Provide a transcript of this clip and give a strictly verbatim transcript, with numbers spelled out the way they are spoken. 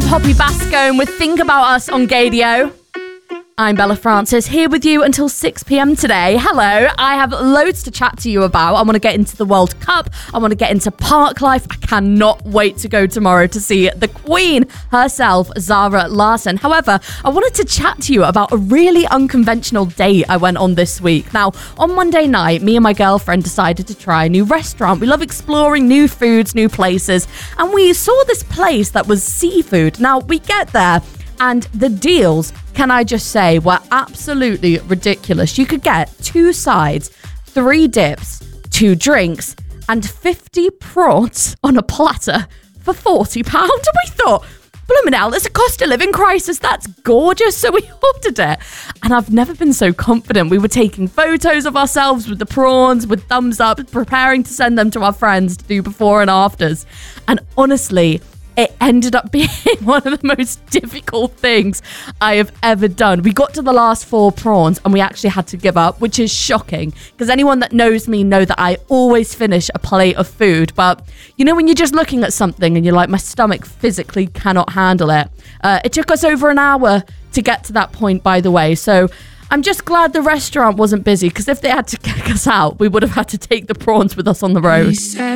Poppy Bascombe with Think About Us on Gadio. I'm Bella Francis, here with you until six p.m. today. Hello, I have loads to chat to you about. I want to get into the World Cup. I want to get into park life. I cannot wait to go tomorrow to see the Queen herself, Zara Larsson. However, I wanted to chat to you about a really unconventional date I went on this week. Now, on Monday night, me and my girlfriend decided to try a new restaurant. We love exploring new foods, new places, and we saw this place that was seafood. Now, we get there, and the deals, can I just say, were absolutely ridiculous. You could get two sides, three dips, two drinks, and fifty prawns on a platter for forty pounds. And we thought, blooming hell, there's a cost of living crisis. That's gorgeous. So we ordered it. And I've never been so confident. We were taking photos of ourselves with the prawns, with thumbs up, preparing to send them to our friends to do before and afters. And honestly, it ended up being one of the most difficult things I have ever done. We got to the last four prawns and we actually had to give up, which is shocking because anyone that knows me know that I always finish a plate of food. But you know, when you're just looking at something and you're like, my stomach physically cannot handle it. Uh, it took us over an hour to get to that point, by the way. So I'm just glad the restaurant wasn't busy because if they had to kick us out, we would have had to take the prawns with us on the road.